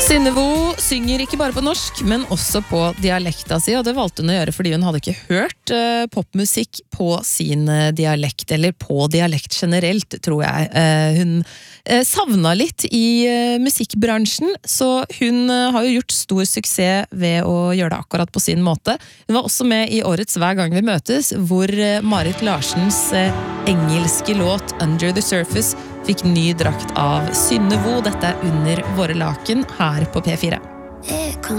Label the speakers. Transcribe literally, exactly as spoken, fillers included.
Speaker 1: Synnevo synger ikke bare på norsk, men også på dialekta si, og det valgte hun å gjøre fordi hun hadde ikke hørt uh, popmusikk på sin uh, dialekt, eller på dialekt generelt, tror jeg. Uh, hun uh, savna litt i uh, musikkbransjen, så hun uh, har jo gjort stor suksess ved å gjøre det akkurat på sin måte. Hun var også med i årets Hver gang vi møtes, hvor uh, Marit Larsens uh, engelske låt Under the Surface fikk ny drakt av Synnevo. Dette er Under våre laken her på P fire.